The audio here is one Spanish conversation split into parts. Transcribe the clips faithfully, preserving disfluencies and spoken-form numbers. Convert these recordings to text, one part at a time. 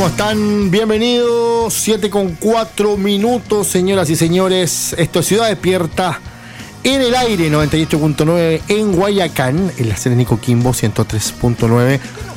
¿Cómo están? Bienvenidos, siete con cuatro minutos, señoras y señores. Esto es Ciudad Despierta en el aire, noventa y ocho punto nueve en Guayacán, en la Serena y Coquimbo, ciento tres punto nueve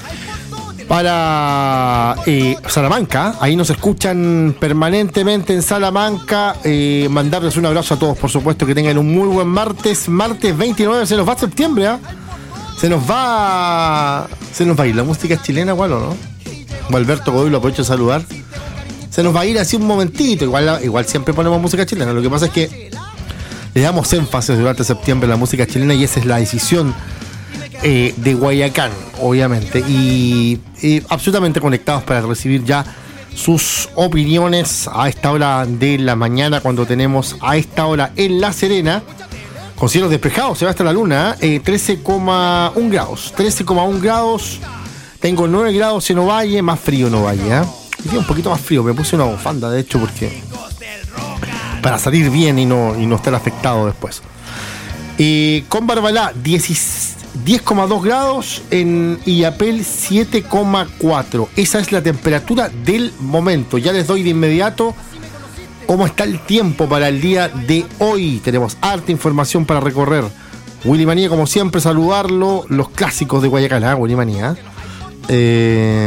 para eh, Salamanca. Ahí nos escuchan permanentemente en Salamanca. Eh, mandarles un abrazo a todos, por supuesto, que tengan un muy buen martes. Martes veintinueve, se nos va septiembre, ¿eh? Se nos va. Se nos va a ir la música chilena, igual, ¿o no? Alberto Godoy, lo aprovecho de saludar. Se nos va a ir así un momentito. Igual, igual siempre ponemos música chilena. Lo que pasa es que le damos énfasis durante septiembre a la música chilena y esa es la decisión eh, de Guayacán, obviamente. Y eh, absolutamente conectados para recibir ya sus opiniones a esta hora de la mañana, cuando tenemos a esta hora en La Serena, con cielos despejados, se va hasta la luna, eh, trece coma uno grados. trece coma uno grados. Tengo nueve grados en Ovalle, más frío en Ovalle, ¿eh? Y un poquito más frío, me puse una bufanda, de hecho, porque para salir bien y no, y no estar afectado después. Eh, con Barbalá, diez coma dos grados, en Illapel siete coma cuatro. Esa es la temperatura del momento. Ya les doy de inmediato cómo está el tiempo para el día de hoy. Tenemos harta información para recorrer. Willy Manía, como siempre, saludarlo. Los clásicos de Guayacán, ¿eh? Willy Manía. Eh,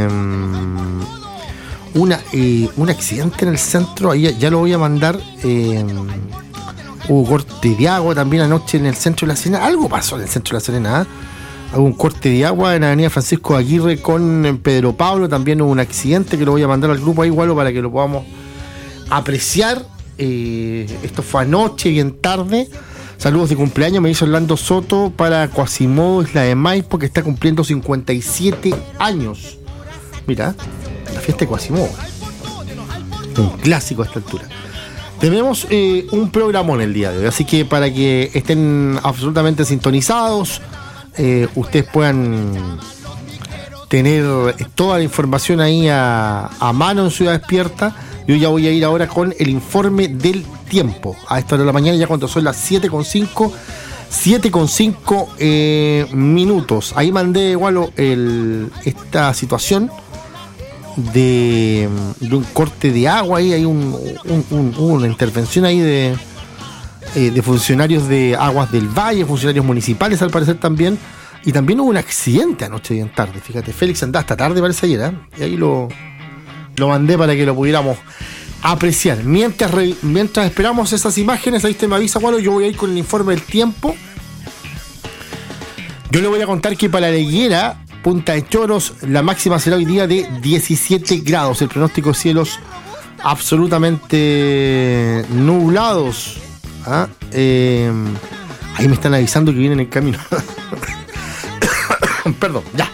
una, eh, un accidente en el centro, ahí ya lo voy a mandar. Eh, hubo corte de agua también anoche en el centro de La Serena. Algo pasó en el centro de La Serena, ¿eh? Hubo un corte de agua en la avenida Francisco Aguirre con Pedro Pablo. También hubo un accidente que lo voy a mandar al grupo ahí, igual, para que lo podamos apreciar. Eh, esto fue anoche, bien tarde. Saludos de cumpleaños, me dice Orlando Soto para Quasimodo, Isla de Maipo, que está cumpliendo cincuenta y siete años. Mira, la fiesta de Quasimodo. Un clásico a esta altura. Tenemos eh, un programón el día de hoy, así que para que estén absolutamente sintonizados, eh, ustedes puedan tener toda la información ahí a, a mano en Ciudad Despierta. Yo ya voy a ir ahora con el informe del tiempo a esta hora de la mañana, ya cuando son las siete con cinco eh, minutos. Ahí mandé igual el, esta situación de, de un corte de agua. Ahí hay un, un, un, una intervención ahí de, eh, de funcionarios de Aguas del Valle, funcionarios municipales al parecer también. Y también hubo un accidente anoche bien tarde. Fíjate, Félix andaba hasta tarde, parece ayer, ¿eh? Y ahí lo... Lo mandé para que lo pudiéramos apreciar. Mientras, re, mientras esperamos esas imágenes, ahí usted me avisa, bueno, yo voy a ir con el informe del tiempo. Yo le voy a contar que para la Higuera, Punta de Choros, la máxima será hoy día de diecisiete grados. El pronóstico de cielos absolutamente nublados. ¿Ah? Eh, ahí me están avisando que vienen en camino. Perdón, ya.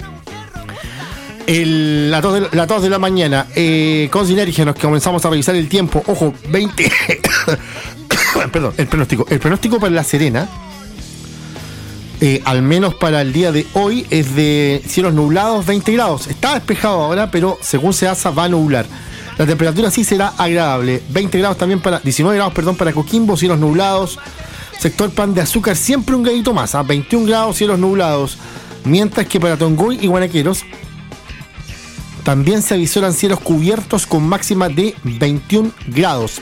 El, la, tos de, la tos de la mañana, eh, con sinergia nos comenzamos a revisar el tiempo. Ojo, veinte. Perdón, el pronóstico. El pronóstico para La Serena, eh, al menos para el día de hoy, es de cielos nublados, veinte grados. Está despejado ahora, pero según se asa va a nublar. La temperatura sí será agradable. veinte grados también para, diecinueve grados, perdón, para Coquimbo, cielos nublados. Sector Pan de Azúcar, siempre un gradito más, a ¿eh? veintiún grados, cielos nublados. Mientras que para Tongoy y Guanaqueros también se avisoran cielos cubiertos con máxima de veintiún grados.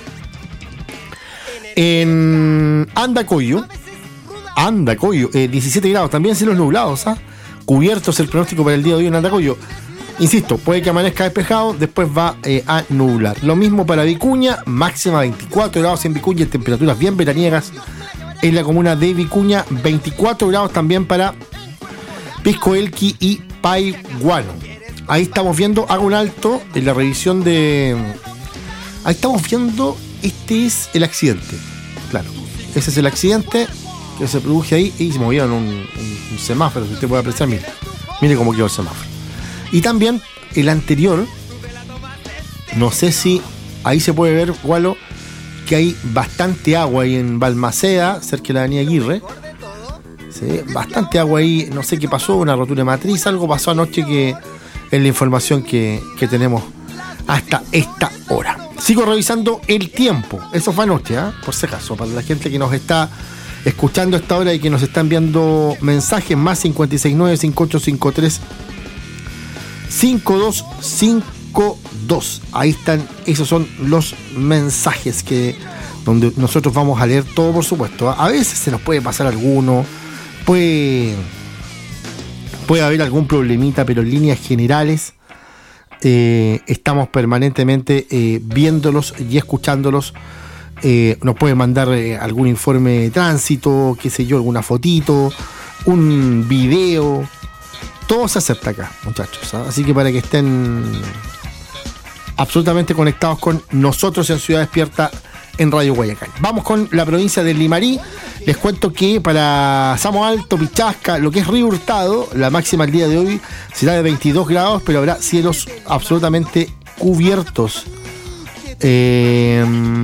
En Andacoyo, Andacoyo, eh, diecisiete grados, también cielos nublados, ¿ah? Cubiertos el pronóstico para el día de hoy en Andacoyo. Insisto, puede que amanezca despejado, después va eh, a nublar. Lo mismo para Vicuña, máxima veinticuatro grados en Vicuña, temperaturas bien veraniegas en la comuna de Vicuña, veinticuatro grados también para Pisco Elqui y Paiguano. Ahí estamos viendo, hago un alto en la revisión de... Ahí estamos viendo, este es el accidente. Claro, ese es el accidente que se produce ahí y se movieron un, un, un semáforo, si usted puede apreciar, mire. Mire cómo quedó el semáforo. Y también el anterior, no sé si ahí se puede ver, Gualo, que hay bastante agua ahí en Balmaceda, cerca de la avenida Aguirre. Sí, bastante agua ahí, no sé qué pasó, una rotura de matriz, algo pasó anoche que... es la información que, que tenemos hasta esta hora. Sigo revisando el tiempo. Eso fue anoche, ¿eh? Por si acaso, para la gente que nos está escuchando a esta hora y que nos está enviando mensajes, más cinco seis nueve, cinco ocho cinco tres, cinco dos cinco cinco dos. Ahí están, esos son los mensajes que donde nosotros vamos a leer todo, por supuesto. A veces se nos puede pasar alguno, puede, puede haber algún problemita, pero en líneas generales eh, estamos permanentemente eh, viéndolos y escuchándolos. Eh, nos pueden mandar eh, algún informe de tránsito, qué sé yo, alguna fotito, un video. Todo se acepta acá, muchachos, ¿eh? Así que para que estén absolutamente conectados con nosotros en Ciudad Despierta en Radio Guayacán. Vamos con la provincia de Limarí. Les cuento que para Samo Alto, Pichasca, lo que es Río Hurtado, la máxima el día de hoy será de veintidós grados, pero habrá cielos absolutamente cubiertos. Eh,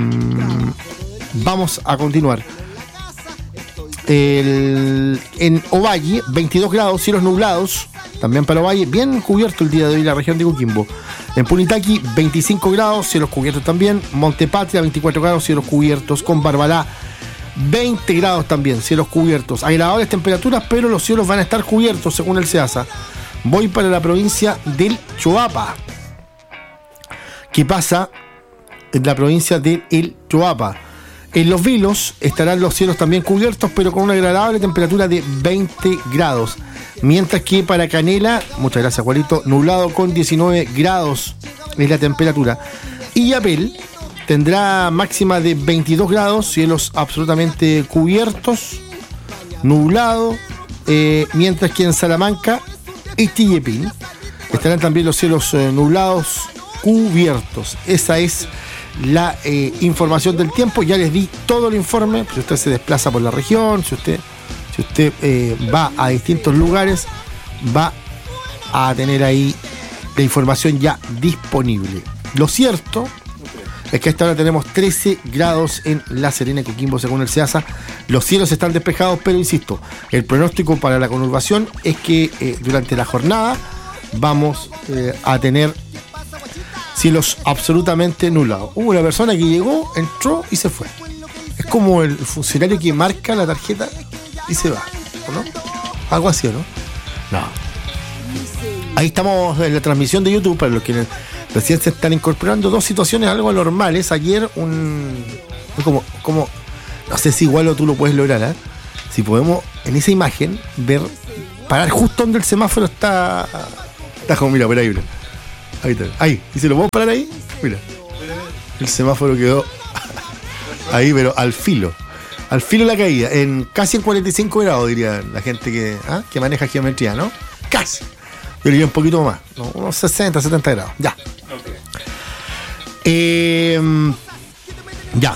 vamos a continuar. El, en Ovalle, veintidós grados, cielos nublados. También para Ovalle, bien cubierto el día de hoy la región de Coquimbo. En Punitaqui, veinticinco grados, cielos cubiertos también. Montepatria, veinticuatro grados, cielos cubiertos. Con Barbalá, veinte grados también, cielos cubiertos. Agradables temperaturas, pero los cielos van a estar cubiertos según el SEASA. Voy para la provincia del Choapa. ¿Qué pasa en la provincia del El Choapa? En Los Vilos estarán los cielos también cubiertos, pero con una agradable temperatura de veinte grados. Mientras que para Canela, muchas gracias Juanito, nublado con diecinueve grados es la temperatura. Y Yapel tendrá máxima de veintidós grados, cielos absolutamente cubiertos, nublado. Eh, mientras que en Salamanca y Tillepín estarán también los cielos eh, nublados, cubiertos. Esa es la eh, información del tiempo. Ya les di todo el informe. Si usted se desplaza por la región, si usted si usted eh, va a distintos lugares, va a tener ahí la información ya disponible. Lo cierto es que a esta hora tenemos trece grados en La Serena y Coquimbo según el SEASA. Los cielos están despejados, pero insisto, el pronóstico para la conurbación es que eh, durante la jornada vamos eh, a tener cielos absolutamente nublados. Hubo una persona que llegó, entró y se fue. Es como el funcionario que marca la tarjeta y se va, ¿o no? Algo así, ¿no? No. Ahí estamos en la transmisión de YouTube, para los que recién se están incorporando, dos situaciones algo anormales. Ayer un... como, como no sé si igual o tú lo puedes lograr, ¿eh? Si podemos en esa imagen ver, parar justo donde el semáforo está... Está como, mira, por ahí, mira. Ahí está, ahí. ¿Y si lo podemos parar ahí? Mira. El semáforo quedó ahí, pero al filo. Al filo de la caída. En casi en cuarenta y cinco grados, diría la gente que, ¿ah? que maneja geometría, ¿no? Casi. Yo diría un poquito más. ¿No? Unos sesenta, setenta grados. Ya. Okay. Eh, ya.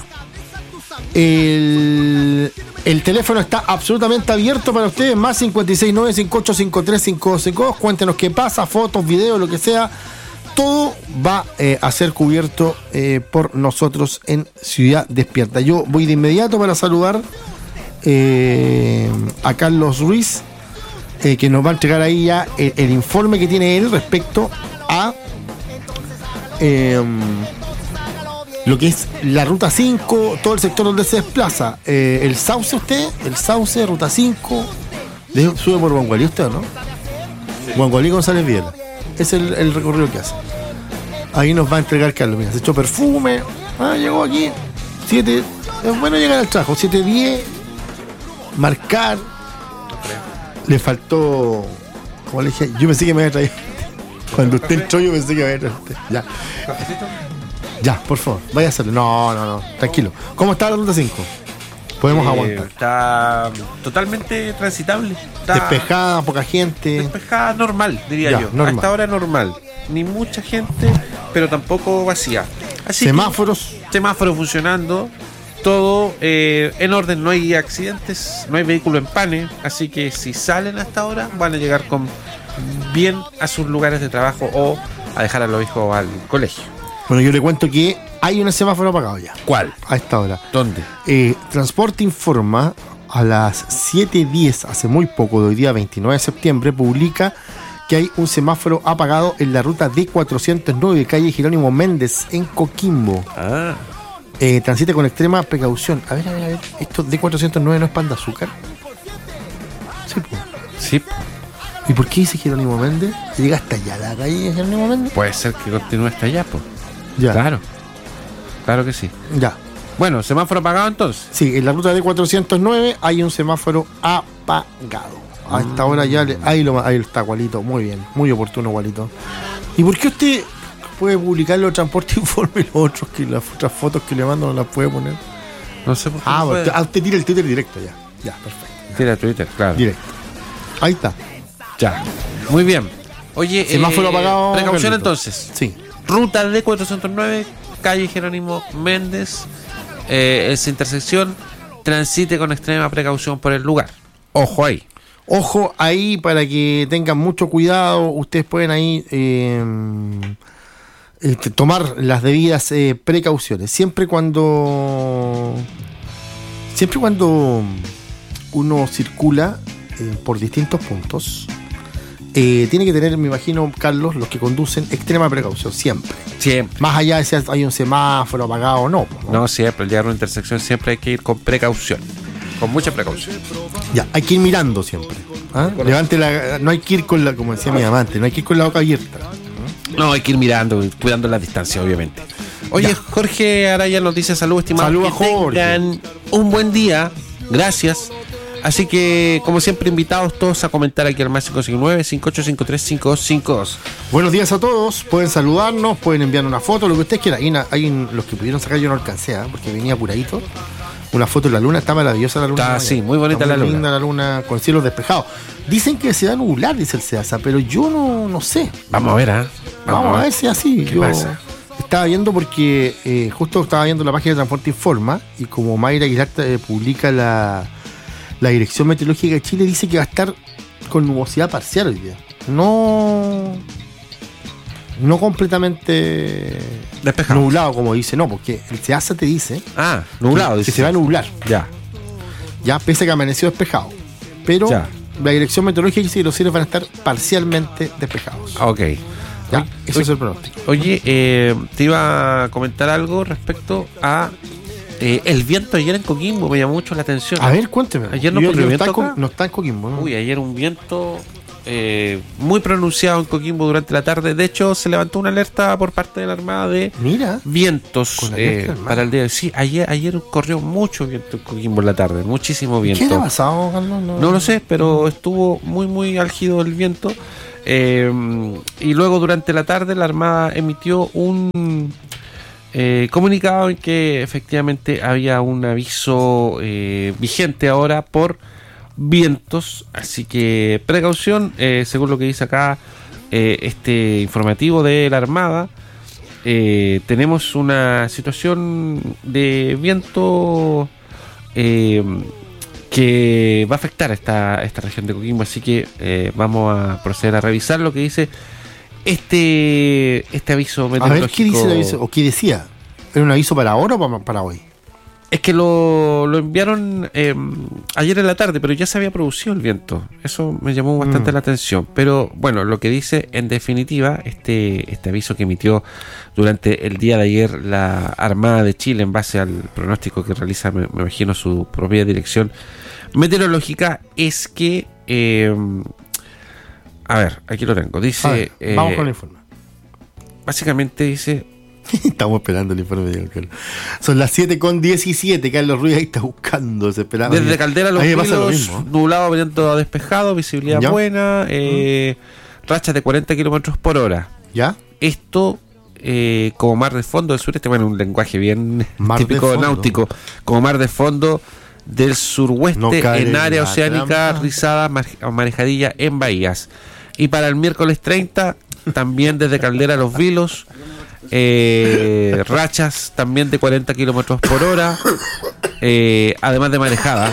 El, el teléfono está absolutamente abierto para ustedes. Más cincuenta y seis nueve cinco ocho cinco tres cinco dos cinco dos. Cuéntenos qué pasa, fotos, videos, lo que sea. Todo va eh, a ser cubierto eh, por nosotros en Ciudad Despierta. Yo voy de inmediato para saludar eh, a Carlos Ruiz, eh, que nos va a entregar ahí ya el, el informe que tiene él respecto a eh, lo que es la Ruta cinco, todo el sector donde se desplaza. Eh, el Sauce, usted, el Sauce, Ruta cinco, de, sube por Guangualí usted, ¿no? Sí. Guangualí González Viera. Es el, el recorrido que hace. Ahí nos va a entregar Carlos. Mira, se echó perfume. Ah, llegó aquí. siete. Es bueno llegar al trabajo. siete diez. Marcar. Le faltó. Como le dije, yo pensé que me había traído. Cuando usted entró, yo pensé que me había traído. Ya. Ya, por favor, vaya a hacerlo. No, no, no. Tranquilo. ¿Cómo está la Ruta cinco? Podemos eh, aguantar. Está totalmente transitable. Está despejada, poca gente. Despejada, normal, diría ya, yo. Normal. A esta hora normal. Ni mucha gente, pero tampoco vacía. Así semáforos. Que, semáforos funcionando. Todo eh, en orden. No hay accidentes, no hay vehículo en pane. Así que si salen hasta ahora, van a llegar con bien a sus lugares de trabajo o a dejar a los hijos al colegio. Bueno, yo le cuento que hay un semáforo apagado ya. ¿Cuál? A esta hora. ¿Dónde? Eh, Transporte informa a las siete diez, hace muy poco, de hoy día veintinueve de septiembre, publica que hay un semáforo apagado en la ruta D cuatrocientos nueve, calle Jerónimo Méndez, en Coquimbo. Ah. Eh, transite con extrema precaución. A ver, a ver, a ver. ¿Esto D cuatrocientos nueve no es pan de azúcar? Sí, pues. Sí, po. ¿Y por qué dice Jerónimo Méndez? ¿Llega hasta allá la calle Jerónimo Méndez? Puede ser que continúe hasta allá, pues. Ya. Claro. Claro que sí. Ya. Bueno, semáforo apagado entonces. Sí, en la ruta D cuatrocientos nueve hay un semáforo apagado. A esta hora ya, le, ahí, lo, ahí está, Gualito. Muy bien, muy oportuno, Gualito. ¿Y por qué usted puede publicar los transportes informes y los otros, que las otras fotos que le mando no las puede poner? No sé por qué. Ah, no usted, puede. ah, usted tira el Twitter directo ya. Ya, perfecto. Tira Twitter, claro. Directo. Ahí está. Ya. Muy bien. Oye, Semáforo apagado, precaución Carlito. entonces. Sí. Ruta D cuatrocientos nueve, calle Jerónimo Méndez, eh, esa intersección, transite con extrema precaución por el lugar. Ojo ahí. Ojo ahí para que tengan mucho cuidado. Ustedes pueden ahí eh, este, tomar las debidas eh, precauciones. Siempre cuando siempre cuando uno circula eh, por distintos puntos, eh, tiene que tener, me imagino, Carlos, los que conducen, extrema precaución, siempre. Siempre. Más allá de si hay un semáforo apagado o no. ¿no? No, siempre. Al llegar a una intersección siempre hay que ir con precaución. Con mucha precaución. Ya, hay que ir mirando siempre. ¿Ah? Levante la, no hay que ir con la, como decía mi amante, no hay que ir con la boca abierta. No, hay que ir mirando, cuidando la distancia, obviamente. Oye, Ya. Jorge Araya nos dice salud, estimado. Salud a que Jorge. tengan un buen día. Gracias. Así que, como siempre, invitados todos a comentar aquí al más cinco cinco nueve, cinco ocho cinco tres, cinco dos cinco dos. Buenos días a todos, pueden saludarnos, pueden enviar una foto, lo que ustedes quieran. Hay, una- hay un- los que pudieron sacar, yo no alcancé, ¿eh? Porque venía apuradito. Una foto de la luna, está maravillosa la luna. Está, de sí, mañana. muy bonita Está la luna. linda la luna con cielos despejados. Dicen que se va a nublar, dice el SEASA, pero yo no, no sé. Vamos a ver, ¿ah? Vamos, a ver si es así. ¿Qué Yo pasa? estaba viendo porque eh, justo estaba viendo la página de Transporte Informa y como Mayra Aguilar eh, publica la, la Dirección Meteorológica de Chile, dice que va a estar con nubosidad parcial hoy día. No, no completamente Despejado. nublado, como dice, no, porque el SEASA te dice Ah, nublado, que, dice. que se va a nublar, Ya. ya pese a que amaneció despejado. Pero Ya. la Dirección Meteorológica dice que los cielos van a estar parcialmente despejados. Ah, ok. Ya, Oye, eso es el pronóstico. Oye, eh, te iba a comentar algo respecto a eh, el viento ayer en Coquimbo. Me llamó mucho la atención. A ver, cuénteme. Ayer no Yo- ocurrió yo viento está en Co- acá. no está en Coquimbo, ¿no? Uy, ayer un viento eh, muy pronunciado en Coquimbo durante la tarde. De hecho, se levantó una alerta por parte de la Armada de Mira. vientos Con alerta eh, de Armada. para el día de hoy. Sí, ayer, ayer corrió mucho viento en Coquimbo en la tarde, muchísimo viento. ¿Qué le ha pasado, Carlos? No lo sé, pero estuvo muy, muy álgido el viento. Eh, y luego durante la tarde la Armada emitió un eh, comunicado en que efectivamente había un aviso eh, vigente ahora por vientos. Así que precaución, eh, según lo que dice acá eh, este informativo de la Armada. Eh, tenemos una situación de viento eh, que va a afectar a esta, esta región de Coquimbo, así que eh, vamos a proceder a revisar lo que dice este este aviso A meteorológico. ver, ¿qué dice el aviso? ¿O qué decía? ¿Era un aviso para ahora o para, para hoy? Es que lo, lo enviaron eh, ayer en la tarde, pero ya se había producido el viento. Eso me llamó bastante Mm. la atención. Pero bueno, lo que dice en definitiva este, este aviso que emitió durante el día de ayer la Armada de Chile en base al pronóstico que realiza, me, me imagino, su propia dirección meteorológica, es que... eh, a ver, aquí lo tengo. A Dice... ver, eh, vamos con el informe. básicamente dice... Estamos esperando el informe de Carlos. Son las siete con diecisiete. Carlos Ruiz ahí está buscando, desesperado. Desde Caldera a Los A mí me pasa lo Vilos, mismo, ¿eh? nublado, viento despejado, visibilidad ¿Ya? buena, eh, rachas de cuarenta kilómetros por hora. ¿Ya? Esto, eh, como mar de fondo del sureste, bueno, un lenguaje bien Mar de típico fondo. náutico, como mar de fondo del No suroeste caer en en área la oceánica, trampa. rizada, mar- marejadilla en bahías. Y para el miércoles treinta, también desde Caldera a Los Vilos, eh, rachas también de cuarenta kilómetros por hora, eh, además de marejada.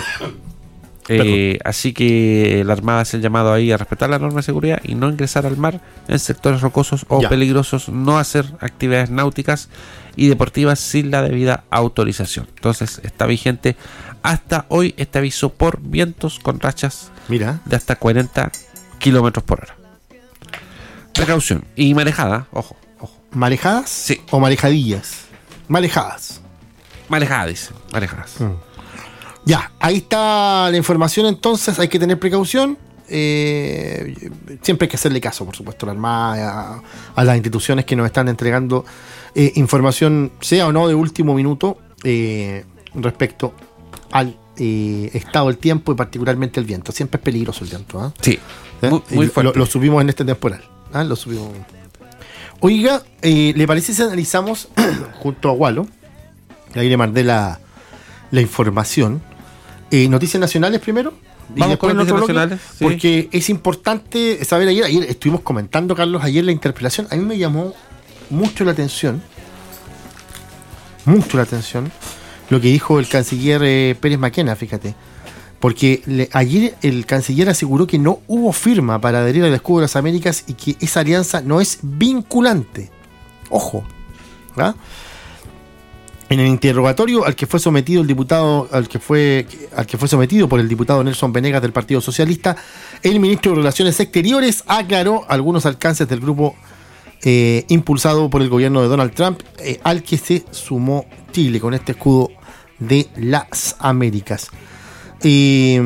Eh, así que la Armada hace el llamado ahí a respetar la norma de seguridad y no ingresar al mar en sectores rocosos o Ya. peligrosos, no hacer actividades náuticas y deportivas sin la debida autorización. Entonces está vigente hasta hoy este aviso por vientos con rachas Mira. de hasta cuarenta kilómetros por hora. Precaución. Y marejada, ojo, ojo. ¿Marejadas? Sí. ¿O marejadillas? Marejadas. Marejada, dice. Marejadas. Ya, ahí está la información entonces, hay que tener precaución. eh, siempre hay que hacerle caso, por supuesto, a la Armada, a, a las instituciones que nos están entregando eh, información, sea o no de último minuto, eh, respecto al eh, estado del tiempo y particularmente el viento. Siempre es peligroso el viento. ¿eh? Sí, ¿Eh? muy, muy fuerte. Lo, lo subimos en este temporal. ¿eh? Lo subimos. Oiga, eh, ¿le parece si analizamos junto a Walo? Ahí le mandé la, la información. Eh, noticias nacionales primero. Vamos con noticias nacionales. Sí. Porque es importante saber, ayer, ayer estuvimos comentando, Carlos, ayer la interpelación. A mí me llamó mucho la atención, mucho la atención, lo que dijo el canciller eh, Pérez Maquena, fíjate. Porque le, ayer el canciller aseguró que no hubo firma para adherir al escudo de las Américas y que esa alianza no es vinculante. Ojo. ¿Ah? En el interrogatorio al que fue sometido el diputado, al que fue, al que fue sometido por el diputado Nelson Venegas del Partido Socialista, el ministro de Relaciones Exteriores aclaró algunos alcances del grupo eh, impulsado por el gobierno de Donald Trump, eh, al que se sumó Chile con este escudo de las Américas. Eh,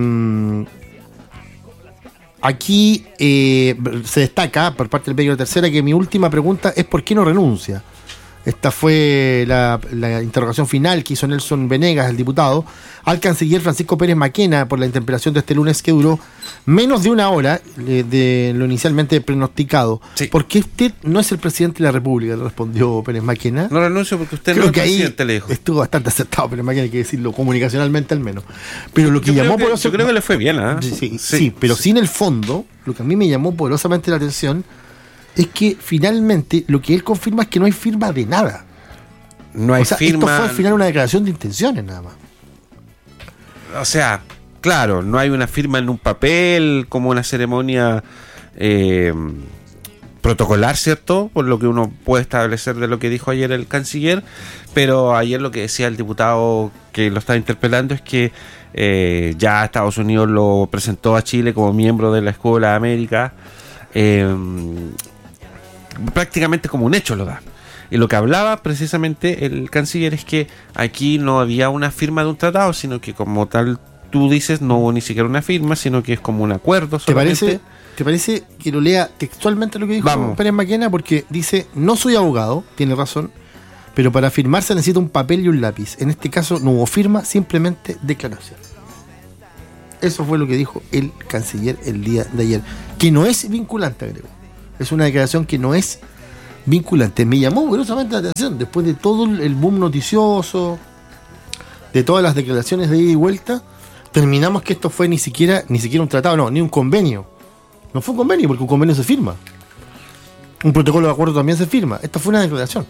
aquí eh, se destaca por parte del medio de Tercera que mi última pregunta es ¿por qué no renuncia? Esta fue la, la interrogación final que hizo Nelson Venegas, el diputado, al canciller Francisco Pérez Maquena por la interpelación de este lunes que duró menos de una hora de, de lo inicialmente pronosticado. Sí. ¿Por qué usted no es el presidente de la República?, le respondió Pérez Maquena. No renuncio porque usted Creo no es que el ahí presidente, le dijo. Estuvo bastante acertado Pérez Maquena, hay que decirlo, comunicacionalmente al menos. Pero lo que yo llamó creo que, poderoso- yo creo que le fue bien, ¿eh? Sí, sí, sí, pero sin el fondo, lo que a mí me llamó poderosamente la atención es que finalmente lo que él confirma es que no hay firma de nada. No hay O sea, firma. esto fue al final una declaración de intenciones nada más. O sea, claro, no hay una firma en un papel, como una ceremonia eh, protocolar, ¿cierto? Por lo que uno puede establecer de lo que dijo ayer el canciller, pero ayer lo que decía el diputado que lo estaba interpelando es que eh, ya Estados Unidos lo presentó a Chile como miembro de la Escuela de América, eh, prácticamente como un hecho lo da. Y lo que hablaba precisamente el canciller es que aquí no había una firma de un tratado, sino que como tal tú dices, no hubo ni siquiera una firma, sino que es como un acuerdo ¿Te solamente. parece, ¿Te parece que lo lea textualmente lo que dijo Vamos. Pérez Maquena? Porque dice, no soy abogado, tiene razón, pero para firmar se necesita un papel y un lápiz. En este caso no hubo firma, simplemente declaración. Eso fue lo que dijo el canciller el día de ayer. Que no es vinculante, agregó. Es una declaración que no es vinculante. Me llamó poderosamente la atención después de todo el boom noticioso, de todas las declaraciones de ida y vuelta. Terminamos que esto fue ni siquiera ni siquiera un tratado, no, ni un convenio. No fue un convenio porque un convenio se firma. Un protocolo de acuerdo también se firma. Esto fue una declaración.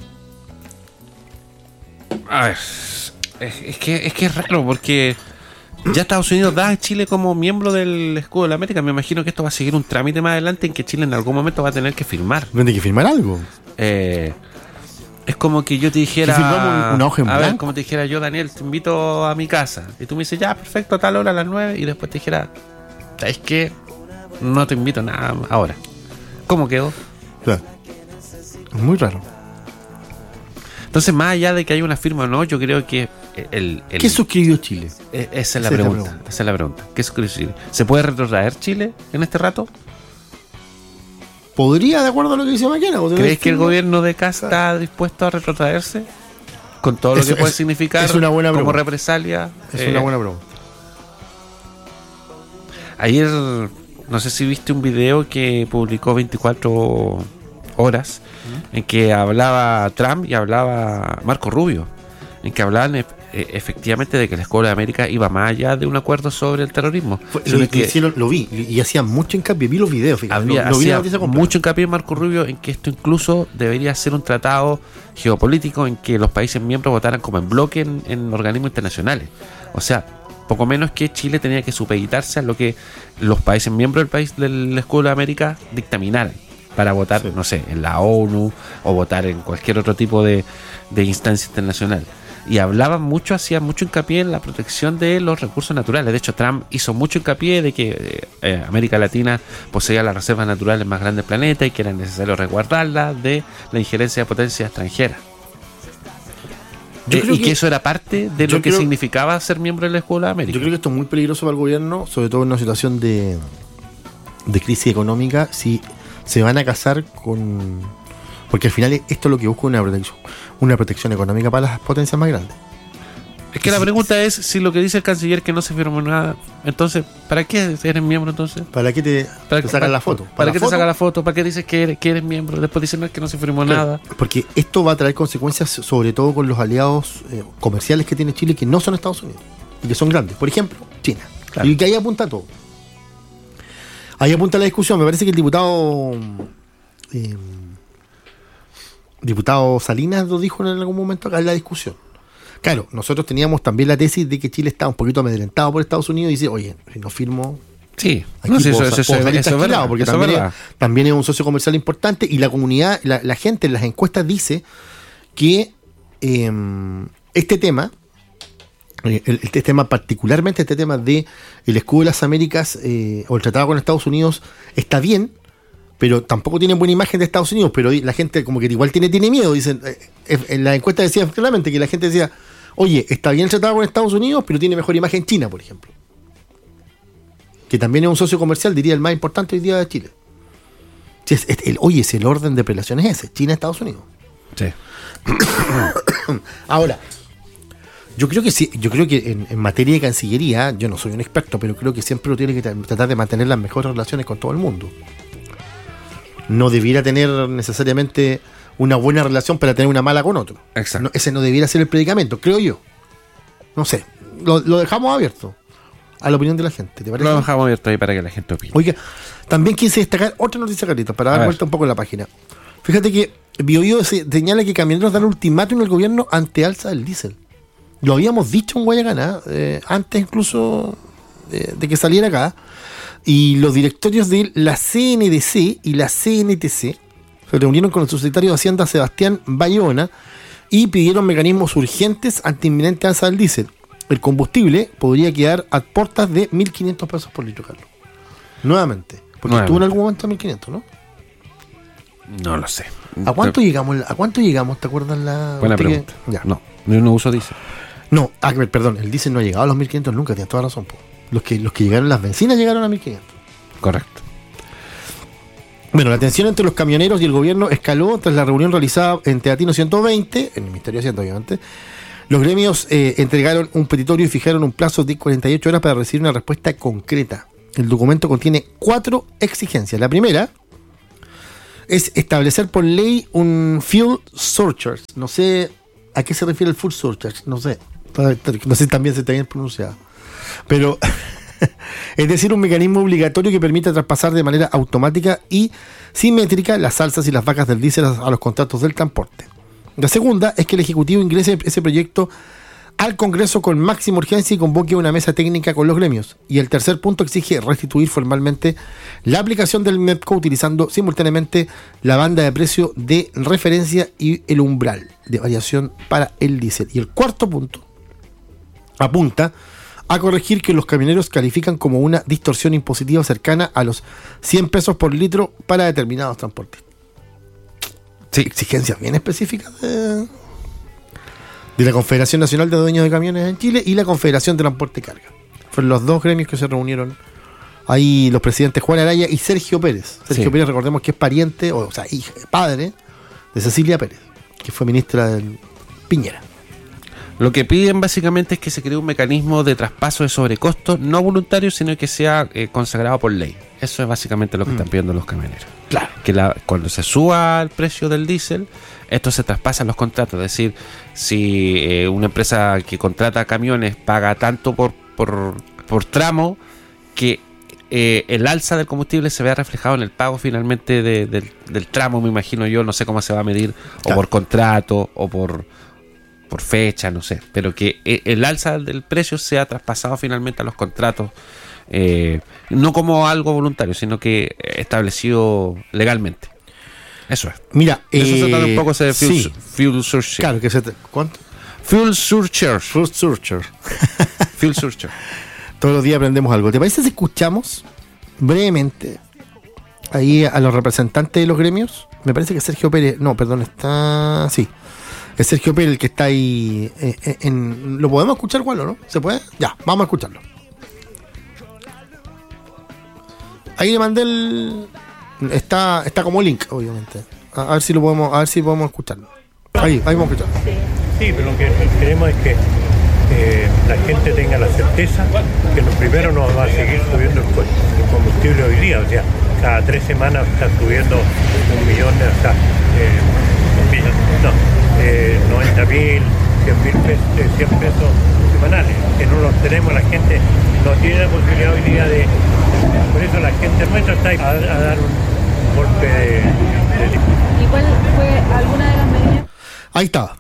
A ver, es, es que es que es raro porque ya Estados Unidos da a Chile como miembro del escudo de la América. Me imagino que esto va a seguir un trámite más adelante en que Chile en algún momento va a tener que firmar. Tiene que firmar algo. Eh, es como que yo te dijera, Que firmamos un- una hoja en a ver, blanco. como te dijera yo, Daniel, te invito a mi casa. Y tú me dices, ya, perfecto, a tal hora, a las nueve. Y después te dijera, ¿sabes qué? No te invito a nada ahora. ¿Cómo quedó? Claro. Es muy raro. Entonces, más allá de que haya una firma o no, yo creo que el... el ¿Qué suscribió Chile? eh, esa es la Esa es la pregunta. pregunta. Esa es la pregunta. ¿Qué suscribió Chile? ¿Se puede retrotraer Chile en este rato? ¿Podría, de acuerdo a lo que dice Maquena? ¿O ¿Crees que el firma? gobierno de Kast está dispuesto a retrotraerse? Con todo lo Eso que puede es- significar es una buena como pregunta. represalia. Es eh, una buena pregunta. Ayer, no sé si viste un video que publicó veinticuatro horas, en que hablaba Trump y hablaba Marco Rubio, en que hablaban e- e- efectivamente de que la Escuela de América iba más allá de un acuerdo sobre el terrorismo. Fue- sino lo, que hicieron- lo vi y, y hacía mucho hincapié. Vi los videos, fíjate. había, lo, lo vi en la hacía noticia completa. mucho hincapié en Marco Rubio en que esto incluso debería ser un tratado geopolítico en que los países miembros votaran como en bloque en, en organismos internacionales. O sea, poco menos que Chile tenía que supeditarse a lo que los países miembros del país del Escudo de América dictaminaran para votar, Sí. no sé, en la ONU o votar en cualquier otro tipo de, de instancia internacional. Y hablaban mucho, hacían mucho hincapié en la protección de los recursos naturales. De hecho, Trump hizo mucho hincapié de que eh, eh, América Latina poseía las reservas naturales más grandes del planeta y que era necesario resguardarlas de la injerencia de potencias extranjeras. Yo Eh, creo y que, que- eso era parte de yo lo que creo- significaba ser miembro de la Escuela de América. Yo creo que esto es muy peligroso para el gobierno, sobre todo en una situación de, de crisis económica si se van a casar con... Porque al final esto es lo que busca una protección, una protección económica para las potencias más grandes. Es que la pregunta es si lo que dice el canciller que no se firmó nada, entonces, ¿para qué eres miembro entonces? ¿Para qué te, ¿Para te sacan la foto? ¿Para, ¿Para qué foto? te sacan la foto? ¿Para qué dices que eres, que eres miembro? Después dicen no, que no se firmó claro, nada. Porque esto va a traer consecuencias sobre todo con los aliados eh, comerciales que tiene Chile que no son Estados Unidos y que son grandes. Por ejemplo, China. Claro. Y que ahí apunta todo. Ahí apunta la discusión. Me parece que el diputado eh, diputado Salinas lo dijo en algún momento acá en la discusión. Claro, nosotros teníamos también la tesis de que Chile estaba un poquito amedrentado por Estados Unidos y dice, oye, si no firmo... Sí, no, sí, eso, eso, eso, eso es verdad, porque eso también, es es, también es un socio comercial importante y la comunidad, la, la gente en las encuestas dice que eh, este tema, el, este tema particularmente este tema de el escudo de las Américas eh, o el tratado con Estados Unidos está bien, pero tampoco tiene buena imagen de Estados Unidos, pero la gente como que igual tiene, tiene miedo, dicen, eh, en la encuesta decía claramente que la gente decía, oye, está bien el tratado con Estados Unidos, pero tiene mejor imagen China, por ejemplo. Que también es un socio comercial, diría el más importante hoy día de Chile. Si es, es, el, oye, es el orden de relaciones ese, China-Estados Unidos. Sí. Ahora, yo creo que sí, yo creo que en, en materia de Cancillería, yo no soy un experto, pero creo que siempre uno tiene que t- tratar de mantener las mejores relaciones con todo el mundo. No debiera tener necesariamente una buena relación para tener una mala con otro. Exacto. No, ese no debiera ser el predicamento, creo yo. No sé, lo, lo dejamos abierto a la opinión de la gente, ¿te parece? Lo dejamos abierto ahí para que la gente opine. Oiga, también quise destacar otra noticia, Carlitos, para dar a vuelta ver. un poco en la página. Fíjate que BioBio señala que camioneros dan ultimátum al gobierno ante alza del diésel. Lo habíamos dicho en Guayacana, eh, antes incluso de, de que saliera acá, y los directorios de la C N D C y la C N T C se reunieron con el subsecretario de Hacienda Sebastián Bayona y pidieron mecanismos urgentes ante inminente alza del diésel. El combustible podría quedar a puertas de mil quinientos pesos por litro, Carlos. Nuevamente. Porque Nuevamente. estuvo en algún momento a mil quinientos, ¿no? No lo sé. ¿A cuánto Te... llegamos? ¿A cuánto llegamos? ¿Te acuerdas la...? Buena pregunta. Que... Ya. No, yo no uso diésel. No, ah, perdón, el diésel no ha llegado a los mil quinientos nunca, tienes toda razón. Po. Los que, los que llegaron, las bencinas llegaron a mil quinientos. Correcto. Bueno, la tensión entre los camioneros y el gobierno escaló tras la reunión realizada en Teatino ciento veinte, en el Ministerio de Hacienda, obviamente. Los gremios eh, entregaron un petitorio y fijaron un plazo de cuarenta y ocho horas para recibir una respuesta concreta. El documento contiene cuatro exigencias. La primera es establecer por ley un fuel surcharge. No sé a qué se refiere el fuel surcharge, no sé. No sé si también se está bien pronunciado. Pero, es decir, un mecanismo obligatorio que permita traspasar de manera automática y simétrica las alzas y las vacas del diésel a los contratos del transporte. La segunda es que el Ejecutivo ingrese ese proyecto al Congreso con máxima urgencia y convoque una mesa técnica con los gremios. Y el tercer punto exige restituir formalmente la aplicación del MEPCO utilizando simultáneamente la banda de precio de referencia y el umbral de variación para el diésel. Y el cuarto punto apunta a corregir que los camioneros califican como una distorsión impositiva cercana a los cien pesos por litro para determinados transportes. Sí, exigencias bien específicas de, de la Confederación Nacional de Dueños de Camiones en Chile y la Confederación de Transporte y Carga. Fueron los dos gremios que se reunieron ahí, los presidentes Juan Araya y Sergio Pérez. Sergio sí. Pérez, recordemos que es pariente, o, o sea, hija, padre de Cecilia Pérez, que fue ministra de Piñera. Lo que piden básicamente es que se cree un mecanismo de traspaso de sobrecostos no voluntario, sino que sea eh, consagrado por ley. Eso es básicamente lo que mm. están pidiendo los camioneros. Claro. Que la, cuando se suba el precio del diésel, esto se traspasa en los contratos. Es decir, si eh, una empresa que contrata camiones paga tanto por, por, por tramo, que eh, el alza del combustible se vea reflejado en el pago finalmente de, de, del tramo, me imagino yo. No sé cómo se va a medir, claro. o por contrato, o por... por fecha, no sé, pero que el alza del precio sea traspasado finalmente a los contratos, eh, no como algo voluntario, sino que establecido legalmente. Eso es. Mira, eso eh, se trata un poco de fuel, sí. fuel surcharge. Claro, que se te, ¿cuánto? Fuel surcharge. Fuel surcharge. Fuel surcharge. Todos los días aprendemos algo. ¿Te parece si escuchamos brevemente ahí a los representantes de los gremios? Me parece que Sergio Pérez, no, perdón, está, sí. Es Sergio Pérez el que está ahí eh, eh, en... ¿Lo podemos escuchar, Juan, o no? ¿Se puede? Ya, vamos a escucharlo. ahí le mandé el. Está, está como link, obviamente. A, a ver si lo podemos, a ver si podemos escucharlo. Ahí, ahí vamos a escucharlo. Sí, pero lo que queremos es que eh, la gente tenga la certeza que lo primero no va a seguir subiendo el, el combustible hoy día. O sea, cada tres semanas está subiendo un millón de hasta eh, no, eh, noventa mil, cien mil pesos, eh, cien pesos semanales, que no los tenemos, la gente no tiene la posibilidad hoy día de. Por eso la gente nuestra está a, a dar un golpe de, de... ¿Y cuál fue alguna de las medidas? Ahí estaba.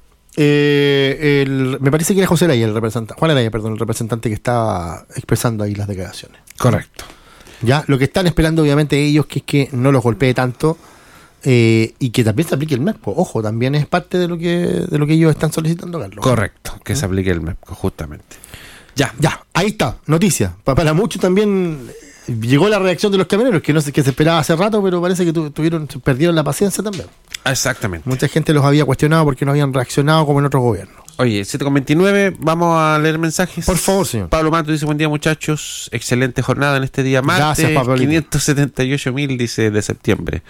Eh, el, me parece que era José Araya, el representante, Juan Araya, perdón, el representante que estaba expresando ahí las declaraciones. Correcto. Ya, lo que están esperando obviamente ellos que es que no los golpee tanto eh, y que también se aplique el MEPCO. Ojo, también es parte de lo que de lo que ellos están solicitando, Carlos. Correcto, que ¿Mm? se aplique el MEPCO, justamente. Ya, ya, ahí está, noticia. Para, para muchos también llegó la reacción de los camioneros, que no sé, que se esperaba hace rato, pero parece que tu, tuvieron, perdieron la paciencia también. Exactamente. Mucha gente los había cuestionado porque no habían reaccionado como en otros gobiernos. Oye, siete con veintinueve, vamos a leer mensajes. Por favor, señor. Pablo Mato dice, buen día muchachos, excelente jornada en este día martes. Gracias, Pablo. quinientos setenta y ocho mil, dice, de septiembre.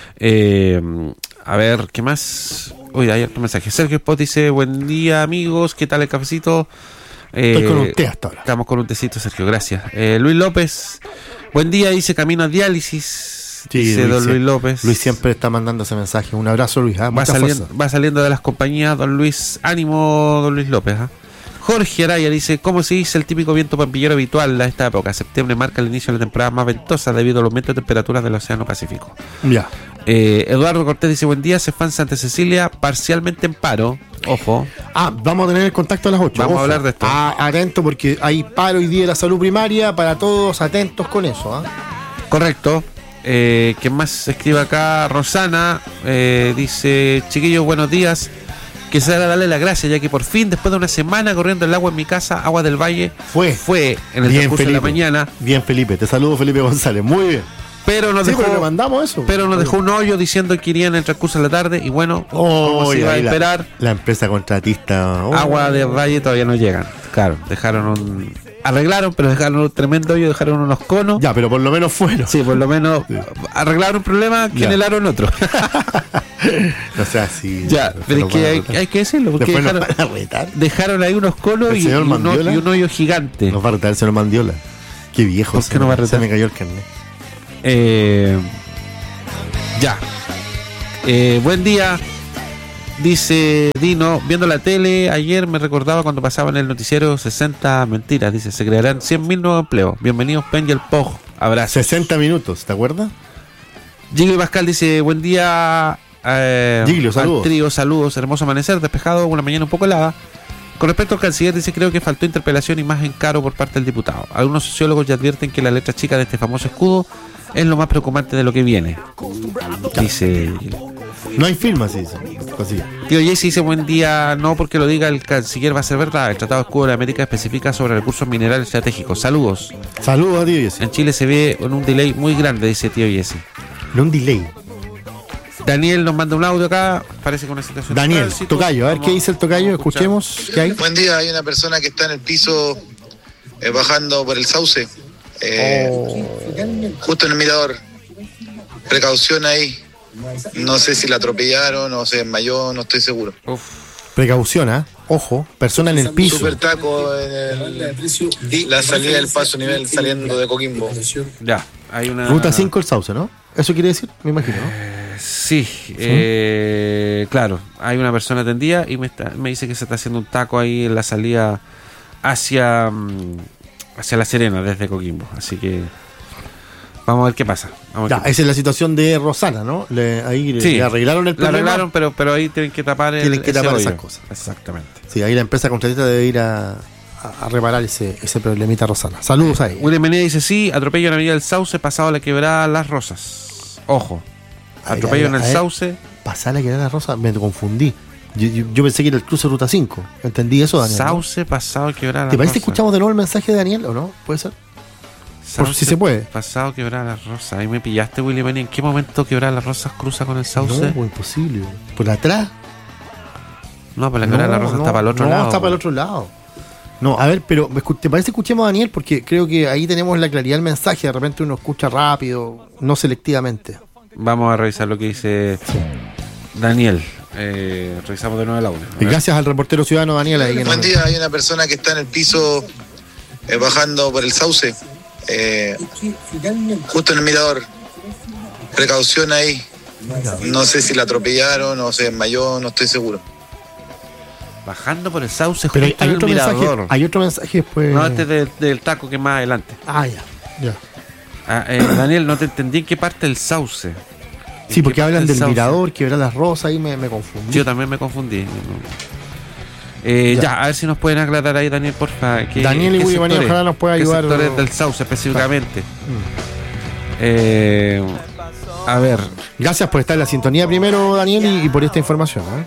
Eh, a ver, ¿qué más? Uy, hay otro mensaje. Sergio Spot dice, buen día amigos, ¿qué tal el cafecito? Eh, Estoy con un té hasta ahora. Estamos con un tecito, Sergio, gracias. Eh, Luis López, buen día, dice, camino a diálisis. Sí, dice Luis, don Luis López. Luis siempre está mandando ese mensaje. Un abrazo, Luis. ¿eh? Va saliendo, va saliendo de las compañías, don Luis. Ánimo, don Luis López. ¿eh? Jorge Araya dice, ¿cómo se dice el típico viento pampillero habitual a esta época? Septiembre marca el inicio de la temporada más ventosa debido al aumento de temperaturas del Océano Pacífico. Ya. Eh, Eduardo Cortés dice, buen día, Cefán Santa Cecilia, parcialmente en paro. Ojo. Ah, vamos a tener el contacto a las ocho. Vamos Ojo. a hablar de esto. Ah, atento porque hay paro hoy día de la salud primaria para todos, atentos con eso. ¿eh? Correcto. Eh, ¿Quién más escribe acá? Rosana eh, dice, chiquillos, buenos días. Quisiera darle las gracias ya que por fin, después de una semana corriendo el agua en mi casa, Agua del Valle Fue, fue en el bien, transcurso Felipe. de la mañana. Bien, Felipe. Te saludo, Felipe González. Muy bien. Pero nos Sí, dejó, pero le mandamos eso. pero nos dejó un hoyo diciendo que irían en el transcurso de la tarde. Y bueno, Oh, como se iba a la, esperar, la empresa contratista. Oh. Agua del Valle todavía no llegan. Claro, dejaron un... Arreglaron, pero dejaron un tremendo hoyo, dejaron unos conos. Ya, pero por lo menos fueron. Sí, por lo menos Sí. arreglaron un problema, Ya. generaron otro. O sea, sí. Ya, pero es que hay, hay que decirlo, porque Después dejaron, nos van a retar. dejaron ahí unos conos ¿El y, y, señor un, Mandiola? y un hoyo gigante. Nos va a retar el señor Mandiola. Qué viejo. ¿Por qué señor. no va a retar? Se me cayó el carnet. Eh, ya. Eh, buen día. Dice Dino, viendo la tele, ayer me recordaba cuando pasaba en el noticiero sesenta mentiras. Dice, se crearán cien mil nuevos empleos. Bienvenidos, Pen y el Pog. Abrazo. sesenta minutos, ¿te acuerdas? Giglio Pascal dice, buen día. Eh, Giglio, al saludos. trío, saludos. Hermoso amanecer, despejado, una mañana un poco helada. Con respecto al canciller, dice, creo que faltó interpelación y más encaro por parte del diputado. Algunos sociólogos ya advierten que la letra chica de este famoso escudo es lo más preocupante de lo que viene. Dice... No hay firma, sí. sí. Así. Tío Jesse dice, buen día, no porque lo diga el canciller va a ser verdad. El Tratado de Escudo de América especifica sobre recursos minerales estratégicos. Saludos. Saludos a ti, Jesse. En Chile se ve en un delay muy grande, dice tío Jesse. No un delay. Daniel nos manda un audio acá, parece que una situación de Daniel, tránsito. tocayo, a ver Vamos qué dice el tocayo, a escuchar. escuchemos qué hay. Buen día, hay una persona que está en el piso eh, bajando por el sauce, eh, justo en el mirador. Precaución ahí. No sé si la atropellaron o se desmayó, no estoy seguro. Uf. Precaución, ¿eh? Ojo, persona en el piso. Super taco en el, la salida del paso nivel saliendo de Coquimbo. Ya, hay una... Ruta cinco el sauce, ¿no? Eso quiere decir, me imagino, ¿no? Sí, eh, claro, hay una persona atendida y me, está, me dice que se está haciendo un taco ahí en la salida hacia, mm, hacia La Serena desde Coquimbo, así que vamos a ver qué pasa. Vamos a Ya, ver qué esa es la situación de Rosana, ¿no? Le, ahí le- Sí, le arreglaron el pasa. La problema. arreglaron, pero, pero ahí tienen que tapar el, Tienen que ese tapar hoyo. esas cosas. Exactamente. Sí, ahí la empresa contratista debe ir a, a, a reparar ese, ese problemita Rosana. Saludos ahí. William Menea dice, sí, atropello en la avenida del Sauce, pasado la quebrada Las Rosas. Ojo, atropello en el Sauce. Pasar la quebrada Rosa, me confundí. Yo, yo, yo pensé que era el cruce Ruta cinco. ¿Entendí eso, Daniel? ¿no? Sauce, pasado quebrada Las ¿Te parece que Rosas. escuchamos de nuevo el mensaje de Daniel o no? ¿Puede ser? Por Sauce, si se puede. Pasado quebrar las rosas. Ahí me pillaste, Willy Menea. ¿En qué momento quebrar las rosas cruza con el Sauce? No, pues imposible. ¿Por atrás? No, pues la quebrar las rosas no, está para el otro no, lado. está para el otro lado. No, a ver, pero me escu- ¿te parece que escuchemos a Daniel? Porque creo que ahí tenemos la claridad del mensaje. De repente uno escucha rápido, no selectivamente. Vamos a revisar lo que dice Daniel. Eh, revisamos de nuevo el audio. Y gracias al reportero ciudadano Daniel. Ahí que Buen nos- día, hay una persona que está en el piso eh, bajando por el sauce, eh, justo en el mirador. Precaución ahí. No sé si la atropellaron o se desmayó, no estoy seguro. Bajando por el sauce Pero hay, justo hay en el otro mensaje. mirador. Hay otro mensaje después. No, este es del, del taco que más adelante. Ah, ya. ya. Ah, eh, Daniel, no te entendí en qué parte del sauce. Sí, porque hablan del sauce. mirador, que era las rosas, ahí me, me confundí. Yo también me confundí. Eh, Ya. ya. a ver si nos pueden aclarar ahí, Daniel, porfa. ¿Qué- Daniel y qué Willy Manía, sectores- ojalá nos pueda qué ayudar. sectores del sauce específicamente? Mm. Eh, a ver, Gracias por estar en la sintonía primero, Daniel, y, y por esta información. ¿eh?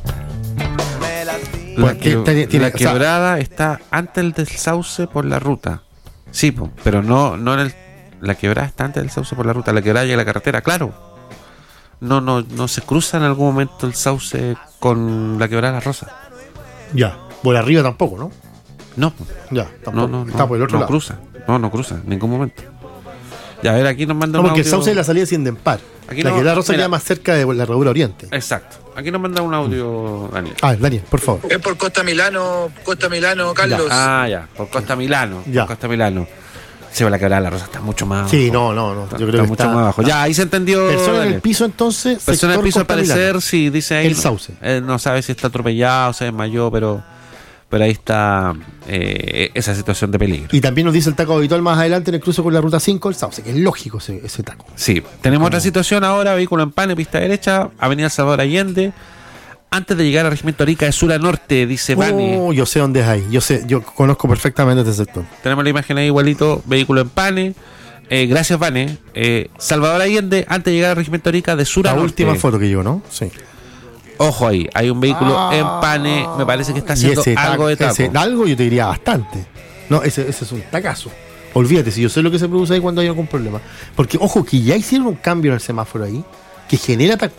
la, Pues, que- que- tiene- tiene- la o sea- quebrada está antes del sauce por la ruta. Sí, po, pero no, no en el. La quebrada está antes del sauce por la ruta. La quebrada llega a la carretera, claro. No, no, no se cruza en algún momento el sauce con la quebrada de la Rosa. Ya. Por arriba tampoco, ¿no? No, po. Ya, tampoco. no, no, Está no, por el otro no lado. cruza. No, no cruza, en ningún momento. Ya, a ver, aquí nos manda No, un porque el audio. sauce de la salida es Indempar. Aquí La no- que la rosa mira. queda más cerca de la herradura oriente. Exacto. Aquí nos manda un audio, Daniel. A ver, Daniel, por favor. Es por Costa Milano, Costa Milano, Carlos. Ah, ya, por Costa Milano. Ya. Por Costa Milano. Se va la quebrada de la Rosa, está mucho más. Sí, abajo. no, no, no. Está, Yo creo está que mucho está. más abajo. Ya, ahí se entendió. Persona en Daniel. el piso, entonces. Persona en el piso, al sector Costa parecer, Milano. sí, dice ahí. El no- sauce. eh, no sabe si está atropellado, se desmayó, pero. Pero ahí está eh, esa situación de peligro. Y también nos dice el taco habitual más adelante en el cruce con la ruta cinco, el sauce, que es lógico ese, ese taco. Sí, tenemos otra situación ahora, vehículo en pane, pista derecha, Avenida Salvador Allende, antes de llegar al Regimiento Arica de sur a norte, dice Vani. Oh, yo sé dónde es ahí. Yo sé, yo conozco perfectamente este sector. Tenemos la imagen ahí igualito, vehículo en pane. Eh, gracias, Vane. Eh, Salvador Allende, antes de llegar al Regimiento Arica de sur a La norte. última foto que llegó, ¿no? Sí. Ojo ahí, hay un vehículo Ah. en pane, me parece que está Y haciendo ese algo taco- de taco. ese- algo yo te diría bastante. No, ese, ese es un tacazo. Olvídate, si yo sé lo que se produce ahí cuando hay algún problema. Porque, ojo, que ya hicieron un cambio en el semáforo ahí, que genera taco.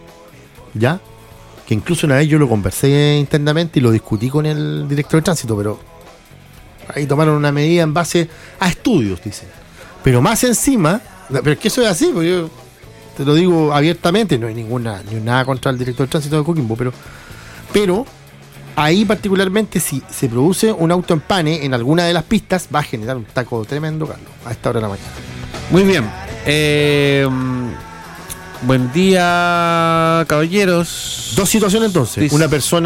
¿Ya? Que incluso una vez yo lo conversé internamente y lo discutí con el director de tránsito, pero ahí tomaron una medida en base a estudios, dicen. Pero más encima, pero es que eso es así, porque yo te lo digo abiertamente, no hay ninguna, ni nada contra el director de tránsito de Coquimbo, pero, pero ahí particularmente si se produce un auto en pane en alguna de las pistas, va a generar un taco tremendo, Carlos, a esta hora de la mañana. Muy bien. Eh, buen día, caballeros. Dos situaciones entonces, Dice- una persona